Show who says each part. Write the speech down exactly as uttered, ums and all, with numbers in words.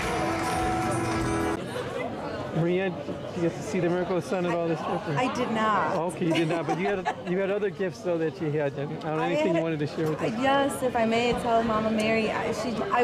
Speaker 1: Maria, did you get to see the miracle of the sun and all this stuff? or-
Speaker 2: I did not.
Speaker 1: Okay, you did not, but you had you had other gifts though that you had. I don't know,
Speaker 2: I
Speaker 1: anything
Speaker 2: had-
Speaker 1: you wanted to share with us?
Speaker 2: Yes, if I may tell Mama Mary, I, she, I